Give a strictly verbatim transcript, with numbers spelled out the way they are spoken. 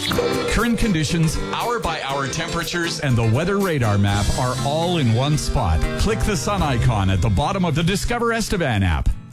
Current conditions, hour-by-hour temperatures, and the weather radar map are all in one spot. Click the sun icon at the bottom of the Discover Estevan app.